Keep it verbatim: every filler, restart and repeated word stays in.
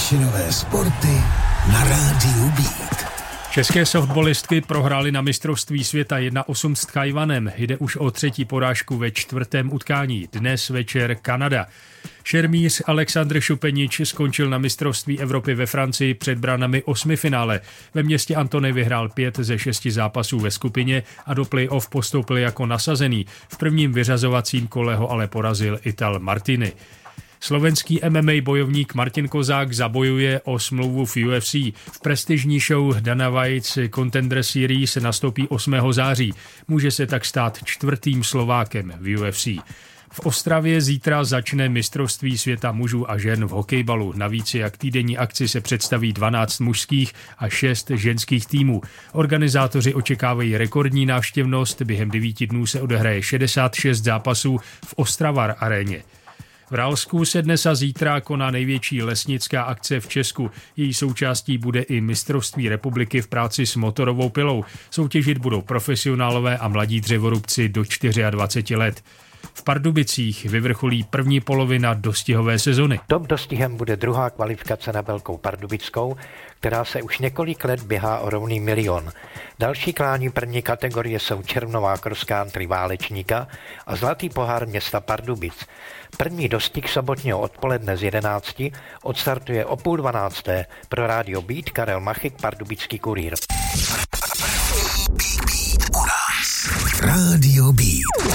Vyšinové sporty na rádiu Beat. České softballistky prohrály na mistrovství světa jedna osm s Tchajwanem. Jde už o třetí porážku ve čtvrtém utkání. Dnes večer Kanada. Šermíř Alexandr Šupenič skončil na mistrovství Evropy ve Francii před branami osmifinále. Ve městě Antony vyhrál pět ze šesti zápasů ve skupině a do play-off postoupil jako nasazený. V prvním vyřazovacím kole ho ale porazil Ital Martini. Slovenský M M A bojovník Martin Kozák zabojuje o smlouvu v U F C. V prestižní show Dana White's Contender Series nastoupí osmého září. Může se tak stát čtvrtým Slovákem v U F C. V Ostravě zítra začne mistrovství světa mužů a žen v hokejbalu. Navíc jak týdenní akci se představí dvanáct mužských a šest ženských týmů. Organizátoři očekávají rekordní návštěvnost. Během devíti dnů se odehraje šedesát šest zápasů v Ostravar aréně. V Ralsku se dnes a zítra koná největší lesnická akce v Česku. Její součástí bude i mistrovství republiky v práci s motorovou pilou. Soutěžit budou profesionálové a mladí dřevorubci do dvaceti čtyř let. V Pardubicích vyvrcholí první polovina dostihové sezony. Top dostihem bude druhá kvalifikace na Velkou Pardubickou, která se už několik let běhá o rovný milion. Další klání první kategorie jsou červnová cross country Válečníka a zlatý pohár města Pardubic. První dostih sobotního odpoledne z jedenácti odstartuje o půl dvanácté. Pro rádio Beat Karel Machyk, Pardubický kurýr. Rádio Beat.